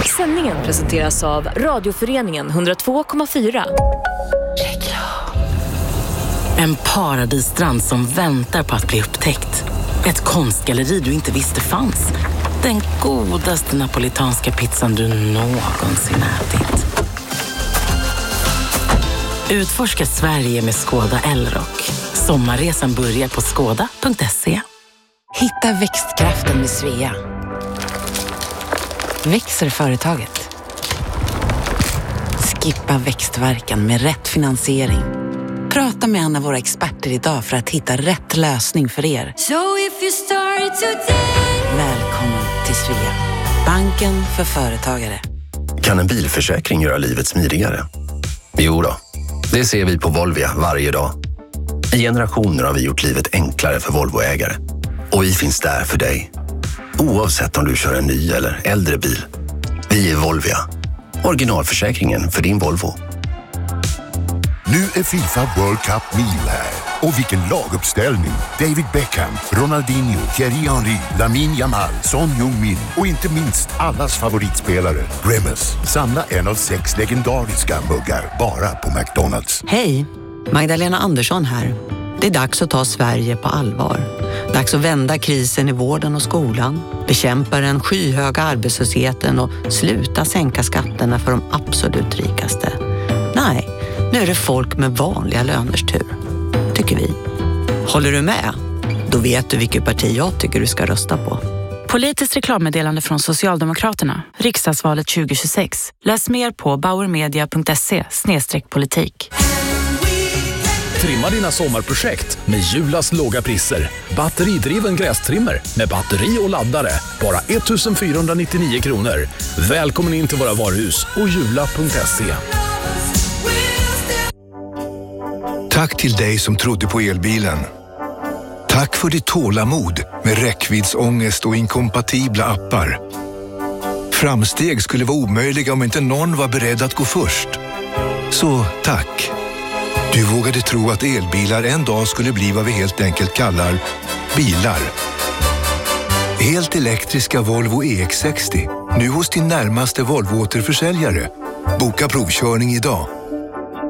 Sändningen presenteras av Radioföreningen 102,4. En paradisstrand som väntar på att bli upptäckt. Ett konstgalleri du inte visste fanns. Den godaste napolitanska pizzan du någonsin ätit. Utforska Sverige med Skoda Elrock. Sommarresan börjar på skoda.se. Hitta växtkraften med Svea. Växer företaget? Skippa växtverkan med rätt finansiering. Prata med en av våra experter idag för att hitta rätt lösning för er. Välkommen till Svea. Banken för företagare. Kan en bilförsäkring göra livet smidigare? Jo då, det ser vi på Volvia varje dag. I generationer har vi gjort livet enklare för Volvoägare. Och vi finns där för dig. Oavsett om du kör en ny eller äldre bil. Vi är Volvia. Originalförsäkringen för din Volvo. Nu är FIFA World Cup Mil här. Och vilken laguppställning. David Beckham, Ronaldinho, Thierry Henry, Lamine Yamal, Son Heung-min och inte minst allas favoritspelare, Grimace. Samla en av 6 legendariska muggar bara på McDonald's. Hej, Magdalena Andersson här. Det är dags att ta Sverige på allvar. Dags att vända krisen i vården och skolan, bekämpa den skyhöga arbetslösheten och sluta sänka skatterna för de absolut rikaste. Nej, nu är det folk med vanliga löners tur, tycker vi. Håller du med? Då vet du vilket parti jag tycker du ska rösta på. Politiskt reklammeddelande från Socialdemokraterna. Riksdagsvalet 2026. Läs mer på bauermedia.se/politik. Trimma dina sommarprojekt med Julas låga priser. Batteridriven grästrimmer med batteri och laddare. Bara 1499 kronor. Välkommen in till våra varuhus och jula.se. Tack till dig som trodde på elbilen. Tack för ditt tålamod med räckviddsångest och inkompatibla appar. Framsteg skulle vara omöjliga om inte någon var beredd att gå först. Så tack. Du vågade tro att elbilar en dag skulle bli vad vi helt enkelt kallar bilar. Helt elektriska Volvo EX60. Nu hos din närmaste Volvo-återförsäljare. Boka provkörning idag.